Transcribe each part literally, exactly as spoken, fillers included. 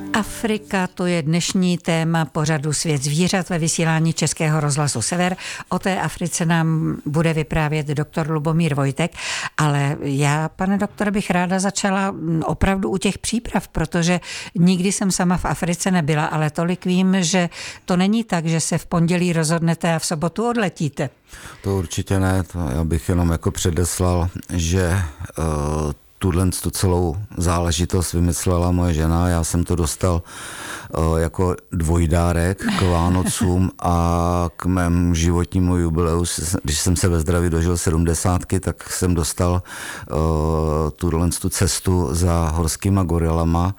Afrika, to je dnešní téma pořadu Svět zvířat ve vysílání Českého rozhlasu Sever. O té Africe nám bude vyprávět doktor Lubomír Vojtek, ale já, pane doktore, bych ráda začala opravdu u těch příprav, protože nikdy jsem sama v Africe nebyla, ale tolik vím, že to není tak, že se v pondělí rozhodnete a v sobotu odletíte. To určitě ne, to já bych jenom jako předeslal, že uh, tuhle tu celou záležitost vymyslela moje žena. Já jsem to dostal uh, jako dvojdárek k Vánocům a k mému životnímu jubileu. Když jsem se ve zdraví dožil sedmdesátky, tak jsem dostal uh, tuhle tu cestu za horskýma gorilama.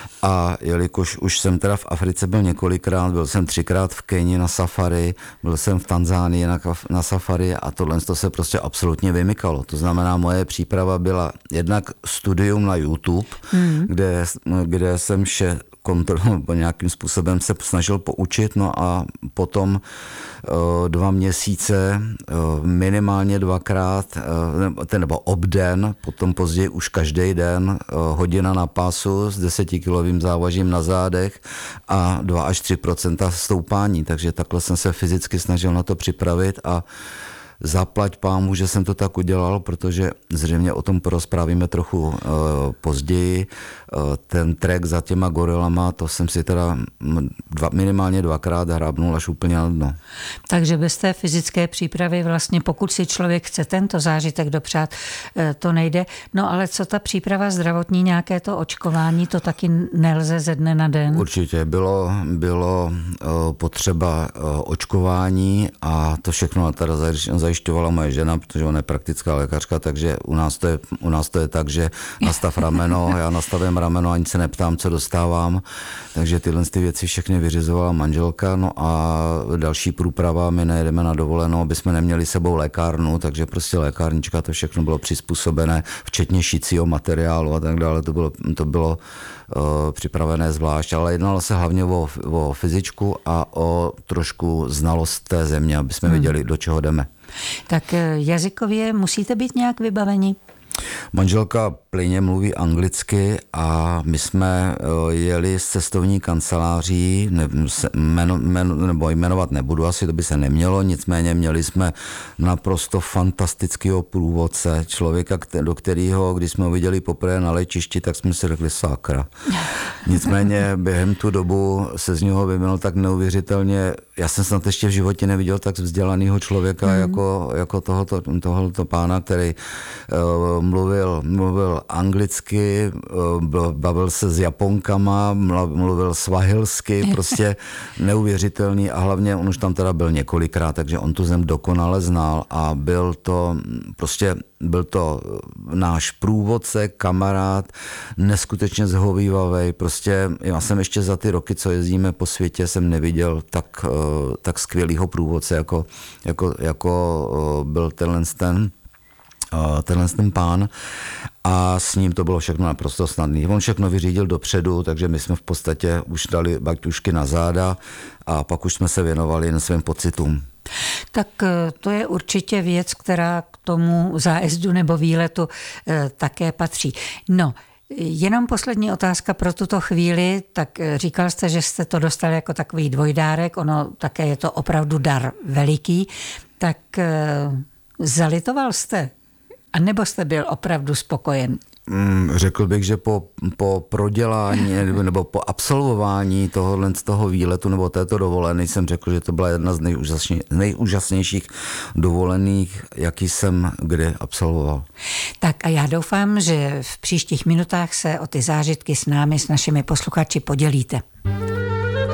A jelikož už jsem teda v Africe byl několikrát, byl jsem třikrát v Keni na safari, byl jsem v Tanzánii na, na safari a tohle to se prostě absolutně vymykalo. To znamená, moje příprava byla jednak studium na YouTube, hmm. kde, kde jsem vše kontrolu, nějakým způsobem se snažil poučit, no a potom uh, dva měsíce, uh, minimálně dvakrát, uh, ten, nebo obden, potom později už každý den, uh, hodina na pásu s desetikilovým závažím na zádech a dva až tři procenta stoupání, takže takhle jsem se fyzicky snažil na to připravit a zaplať pámu, že jsem to tak udělal, protože zřejmě o tom porozprávíme trochu uh, později. Uh, ten trek za těma gorilama, to jsem si teda dva, minimálně dvakrát hrábnul až úplně na dno. Takže bez té fyzické přípravy vlastně, pokud si člověk chce tento zážitek dopřát, to nejde. No ale co ta příprava zdravotní, nějaké to očkování, to taky nelze ze dne na den? Určitě. Bylo, bylo uh, potřeba uh, očkování a to všechno teda zajišťovala moje žena, protože ona je praktická lékařka, takže u nás to je, u nás to je tak, že nastav rameno, já nastavím rameno, ani se neptám, co dostávám, takže tyhle ty věci všechny vyřizovala manželka, no a další průprava, my nejedeme na dovolenou, aby jsme neměli sebou lékárnu, takže prostě lékárnička, to všechno bylo přizpůsobené, včetně šicího materiálu a tak dále, to bylo, to bylo uh, připravené zvlášť, ale jednalo se hlavně o, o fyzičku a o trošku znalost té země, aby jsme hmm. věděli, do čeho jdeme. Tak jazykově musíte být nějak vybaveni? Manželka plynně mluví anglicky a my jsme jeli z cestovní kanceláří, ne, jmeno, jmeno, nebo jmenovat nebudu, asi to by se nemělo, nicméně měli jsme naprosto fantastického průvodce, člověka, do kterého, když jsme ho viděli poprvé na letišti, tak jsme si řekli sakra. Nicméně během tu dobu se z něho vyvinul tak neuvěřitelně, já jsem snad ještě v životě neviděl tak vzdělaného člověka mm. jako, jako tohoto, tohoto pána, který uh, mluvil, mluvil anglicky, uh, bavil se s Japonkama, mluvil svahilsky, prostě neuvěřitelný a hlavně on už tam teda byl několikrát, takže on tu zem dokonale znal a byl to prostě byl to náš průvodce, kamarád, neskutečně zhovívavej, prostě já jsem ještě za ty roky, co jezdíme po světě, jsem neviděl tak, tak skvělýho průvodce, jako, jako, jako byl tenhle ten, tenhle ten pán a s ním to bylo všechno naprosto snadné. On všechno vyřídil dopředu, takže my jsme v podstatě už dali baťušky na záda a pak už jsme se věnovali jen svým pocitům. Tak to je určitě věc, která k tomu zájezdu nebo výletu také patří. No, jenom poslední otázka pro tuto chvíli, tak říkal jste, že jste to dostali jako takový dvojdárek, ono také je to opravdu dar veliký, tak zalitoval jste? A nebo jste byl opravdu spokojen? Řekl bych, že po, po prodělání nebo po absolvování tohohle z toho výletu nebo této dovolené jsem řekl, že to byla jedna z nejúžasně, nejúžasnějších dovolených, jaký jsem kdy absolvoval. Tak a já doufám, že v příštích minutách se o ty zážitky s námi, s našimi posluchači podělíte.